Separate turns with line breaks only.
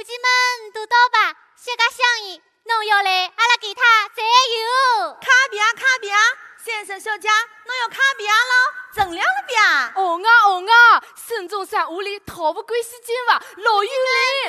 书记们都到吧，写个响应，侬要来，阿拉给他加油！
卡边，先生小姐，侬要卡边了，正亮了边。
哦啊，沈中山屋里逃不过西京吧，老有嘞。